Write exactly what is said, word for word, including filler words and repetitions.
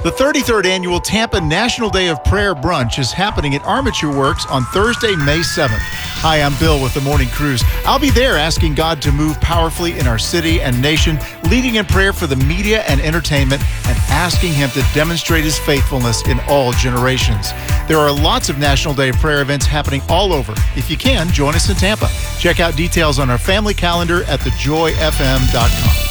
The thirty-third Annual Tampa National Day of Prayer Brunch is happening at Armature Works on Thursday, May seventh. Hi, I'm Bill with the Morning Cruise. I'll be there asking God to move powerfully in our city and nation, leading in prayer for the media and entertainment, and asking Him to demonstrate His faithfulness in all generations. There are lots of National Day of Prayer events happening all over. If you can, join us in Tampa. Check out details on our family calendar at the joy f m dot com.